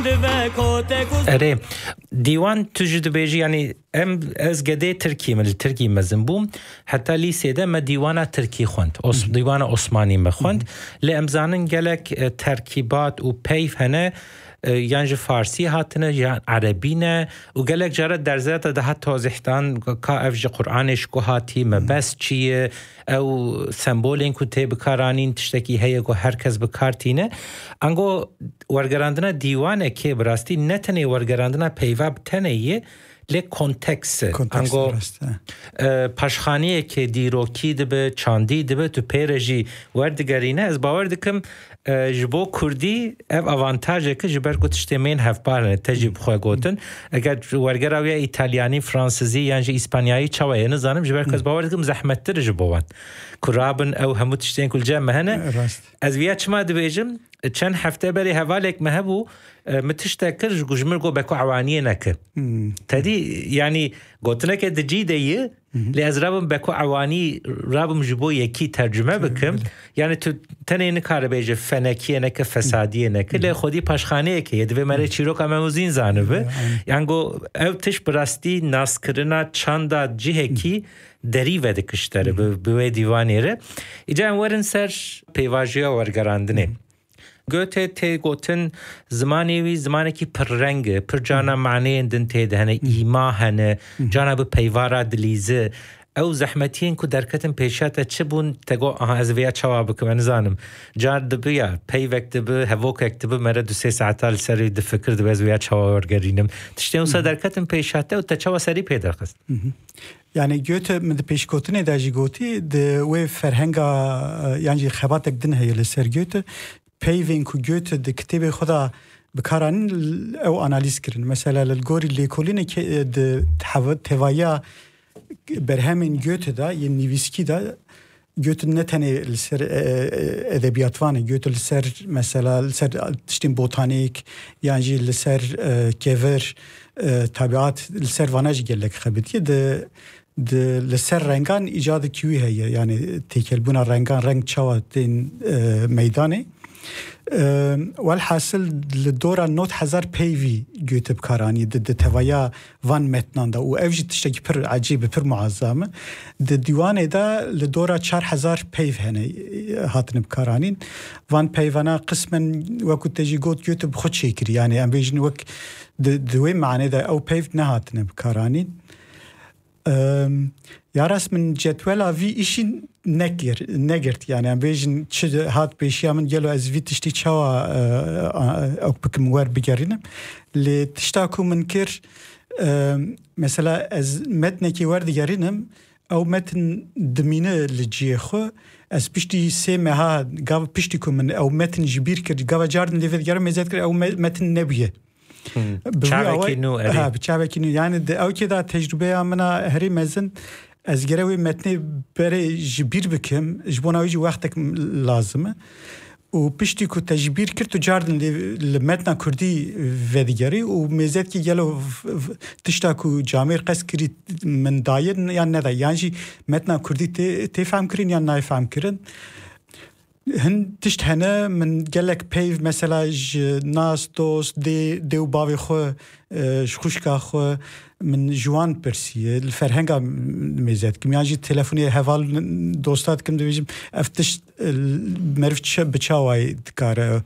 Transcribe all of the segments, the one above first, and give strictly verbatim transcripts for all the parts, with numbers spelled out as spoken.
اره دیوان تجد بیجی یعنی ام از گده ترکی من ترکی مزن بوم حتی لیسه ده ما دیوان ترکی خوند اس دیوان عثمانی مخوند لامزانن گلک ترکیبات و پیف هنه یعنی فارسی هاتنه یا عربی نه و گلک جرد در ذات ده حتی زحتان که افج قرآنش که هاتی مبس چیه او سمبولین که تی بکارانین تشتکی هیه که هر کس بکارتینه انگو ورگراندنا دیوانه که براستی نتنه ورگراندنا پیواب تنه یه لی کنتکس انگو پاشخانیه که دیروکی دبه چاندی دبه تو پیرجی وردگرینه از باور دکم جبو کردی اف آوانتاژه که جبر گوت اجتماعین هفپارنه تجیب خواه گوتن اگر ورگر اویا ایتالیانی فرانسیزی یعنی اسپانیایی چاوه نزانم جبر که از باور دکم زحمت تر جبوان کرابن او همو تشتین کل جمع هنه از ویا چما دبیجم چند هفته بری حوالك مهبو متشتكرش جمر جو بكو عوانيه نك تدي يعني قلت لك دجيده لازرابم بكو عواني رابم جبو يكي ترجمه بكم يعني تنين كار بيجه فنكيه نك فساديه نك له خودي پاشخانه که يدوي مره چيرو كموزين زانبه يعني گو او تش براستی ناسکرنا چاندا جهکی دریوه دکشتره به دیوانی ره ایجا ورن سر پیواژیا ورگراندنه گوته تی گوتن زمانی وی زمانی کی پر رنگ پر جانا معنی اندن تی دهنه ایما هنه جانا به پیوارا دلیزه او زحمتین کو درکتن پیشاته چه بون تگو آها از ویا چوا بکم نزانم جار دبیا پی وقت به هوک اکتب مره دو سه ساعت سری د فکر د از ویا چوا ورگرینم تشتم سر درکتن پیشاته او تچوا سری پیدا خست يعني جوته من پیشکوتنه داجی گوتی د و فرهنگا یعنی خباتک دن هی لسر جوته پیوین کو جوته د کتاب خدا بکارن او انالیز کرن مثلا الگوری لیکولینه که د توایا برهمین جوته دا یه نویسکی دا جوته نتنه لسر ادبیاتوانه جوته لسر مثلا لسر تشتین بوتانیک یعنی لسر کیور طبیعت لسر وانج گلک خبیتیه ده د لسر رنگان ایجاد کیوی هيا يعني تيكلبونا رنگان رنگ چوا تين ميدانه والحاصل لدورا نوت هزار پیوی گوتب کارانی د توایا وان متنان دا و اوجی تشتکی پر عجیب پر معظمه د دیوانه دا لدورا چار هزار پیو هنه هاتن بکارانین وان پیوانا قسما وکو تجی گوت گوتب خود شکری يعني ام بیجن وک دوی معنی دا او پیو نهاتن بکارانین یارس من جدولا وی ایشین نگر نگرت يعني ام بیجن چه هات بیشیا من گلو از وی تشتی چوا او بکم ور بگرینم لی تشتاکو من کر مثلا از متن کی ور دیگرینم او متن دمینه لجیه خو از پشتی سه مها گاو پشتی کو من او متن جبیر کرد گاو جاردن لیو دیگرم مزید کرد او متن نبیه چاوکی نو اری ها چاوکی نو یعنی او که دا تجربه منا هری مزن از گروی متنی برای جبیر بکم جبوناویجی وقتک لازمه و پشتی کو تجبیر کرد تو جاردن لمتنا کردی و دیگری و میزد که گلو تشتا کو جامعه قصد کری من دایر یا ندا یعنی متنا کردی تفهم کرین یا نفهم کرین هن تشت هنه من گلک پیو مثلا ناس دوست دی دیو باوی خو خوشکا خو من جوان پرسیه الفرهنگا میزد که میانجی تلفنی حوال دوستات کم دویجم افتش مرفت بچاوای دکاره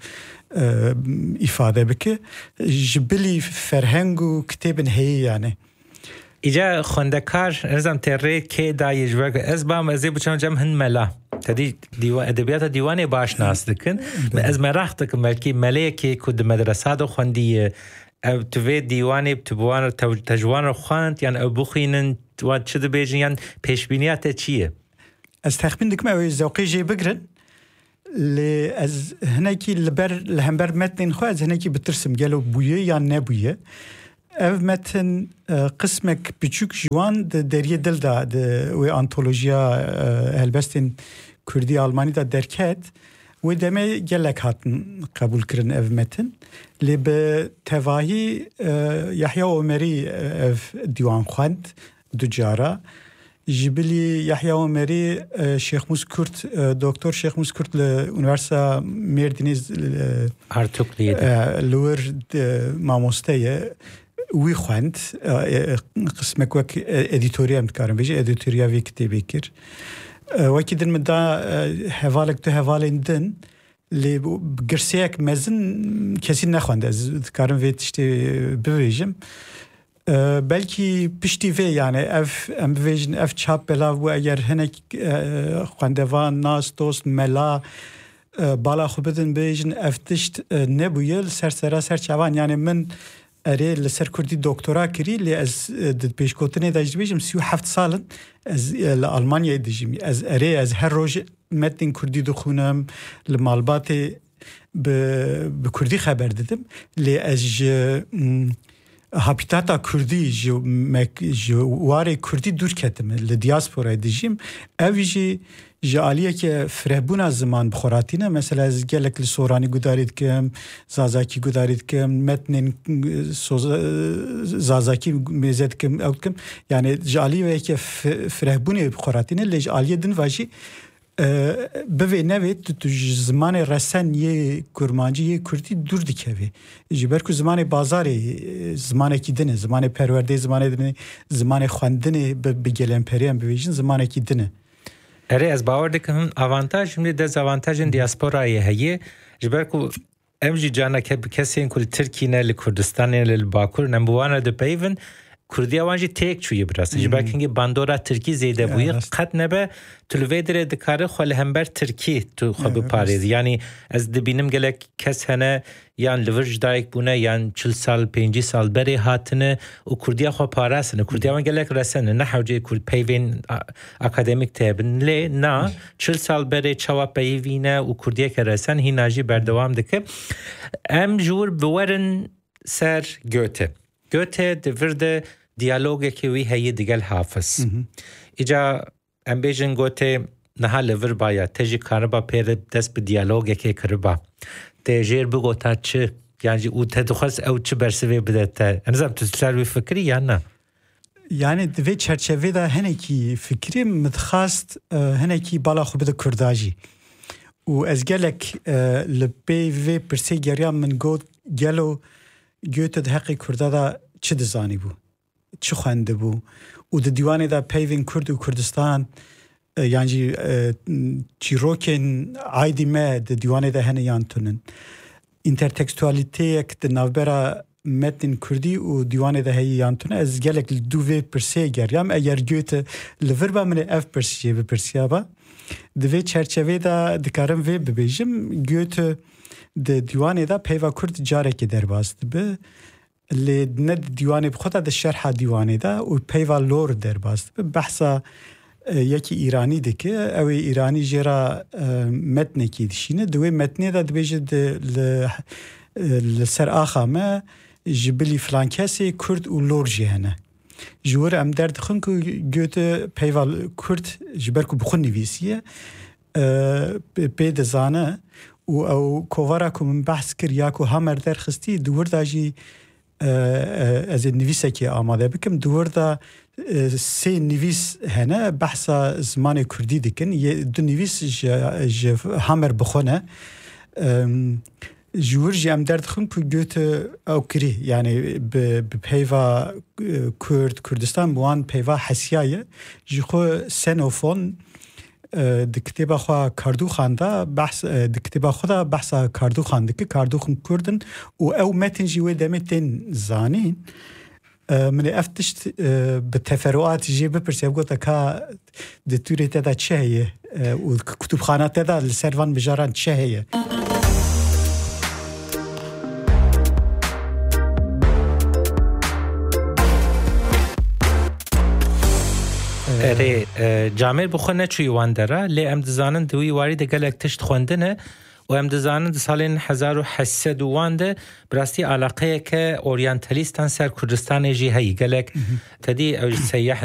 ifade بکه جبلی فرهنگو کتابن هی یعنی ایجا خوندکار نظام تره که دایج وگ از بام از بچم جم هن ملا تدی دیوان ادبیات دیوانه باش ناس دکن از مراختک ملکی ملکی کد مدرسه دو خوندی او تو دیوانه بتوان تجوان خواند یعنی او بخینن تو چه بیجن یعنی پیشبینیات چیه از تخمین دکم او ذوقی جی بگرن ل از هناکی لبر لهمبر متن خو از هناکی بترسم گلو بویه یا نبویه او متن قسمك بچوك جوان دريه دل دا و انتولوژیا هلبستين كردي الماني دا دركات و دمه گلک هاتن قبول کرن او متن لی به تواهی یحیی عمری دیوان خواند دو جارا جبلي يحيى ومري شيخ مسكرت دكتور شيخ مسكرت لونيفرسيتا ميردينيز ارتوكليد لور ماموستيه وی خوند قسمك وك اديتوريا متكارم بيجي اديتوريا في كتابي كير وكي دن مدا حوالك تو حوالين اللي بقرسيك مزن كسي نخوند از كارم في تشتي بويجم بلكي بشتي في يعني اف ام فيجن اف تشاب بلا و اگر هنك خوندوان ناس دوست ملا بالا خو بدن بيجن اف تشت نبويل سر سر سر چوان يعني من اري لسر كردي دكتوراه كري اللي از بيشكوتني داج بيجم سيو هفت سالن از المانيا دجيمي از اري از هر روج متن كردي دخونم لمالباتي بكردي خبر ددم لي از هابيتاتا كردي جو مك جو واري كردي دور كتم لدياسبورا دجيم اويجي جاليه که فرهبونا زمان بخوراتینه مثلا از گلک لسورانی گدارید که زازاکی گدارید که متن زازاکی میزد که او کم یعنی جالیه که فرهبونی بخوراتینه لی جالیه دن واجی بوی نوید تو زمان رسن یه کرمانجی یه کردی دور دیکهوی جبر که زمان بازاری زمان کی دنه زمان پرورده زمان دنه زمان خواندنه بگلم پریم بویجن زمان کی دنه اره از باور دکم آوانتاژ هم دزاوانتاژ دیاسپورای هیه جبرکو امجی جانا که کسی این کل ترکی نه لکردستان نه لباکور نمبوانه د پیون کردی آوانجی تیک چویه براسته جبرکینگی باندورا ترکی زیده بویه قد نبه تلویدره دکاره خال همبر ترکی تو خوب پارید یعنی از دبینم گلک کس هنه یان لورج دایک بونه یان چل سال پنجی سال بری هاتنه و کردی خو پاراسنه کردی آوان گلک رسنه نه حوجه کرد پیوین اکادمیک تابن لی نه چل سال بری چوا پیوینه و کردی که رسن هی ناجی بردوام دکه ام جور بورن سر گوته گوته دورده دیالوگه که وی هی دیگل حافظ ایجا ام بیجن گوته نها لور باید تجی کاربا پیر دست به دیالوگه که کربا تجیر بگوتا چه یعنی او تدخواست او چه برسوی بدهتا انزم تسلوی فکری یا نه يعني دوی چرچوه دا هنکی فکری متخواست هنکی بالا خوب دا کرداجی و از گلک لبی وی پرسی گریان من گوت گلو گوت دا حقی کرده دا چه دزانی بو چه خونده بو و دا دیوانه دا پیوین کرد و کردستان یعنی چیروکن عایدی ما دا دیوانه دا هنه یانتونن انترتکستوالیته یک دا نوبرا متن کردی و دیوانه ده هی یانتونه از گلک دوی پرسه گریم اگر گوت لور با من اف پرسیه به پرسیه با دوی چرچوه ده دکارم وی ببیجم گوت ده دیوانه ده پیوا کرد جاره که در باست به لی ند دیوانه بخوده ده شرح دیوانه ده و پیوا لور در باست به بحثا یکی ایرانی ده که او ایرانی جرا متنه که دشینه دوی متنه ده دبیجه ده لسر آخا ما جبلی فلان کسی کرد و لور جهنه جوار ام درد خون که گوته پیوال کرد جبر که بخون نویسیه پید زانه و او کوارا که من بحث کر یا که همر در خستی دور دا جی از نویسه که آماده بکم دور دا سه نویس هنه بحثا زمان کردی دکن یه دو نویس همر بخونه جورجی ام درد خون که گوته او کری یعنی به پیوا کرد کردستان بوان پیوا حسیایه جی خو سنوفون دکتیبا خوا کاردو خانده بحث دکتیبا خدا بحث کاردو خانده که کاردو خون کردن و او متن جیوه دمتن زانین من افتشت به تفرعات جی بپرسیم گوته که دتوری تدا چه هیه و کتب خانه تدا لسروان بجاران چه هیه اره جامعه بخونه چوی واندره لی ام دزانن دوی واری ده گلک تشت خوندنه و ام دزانن ده سالین هزار و هشتصد وانده براستی علاقه که اورینتالیستان سر کردستان جی هی گلک تدی او سیاح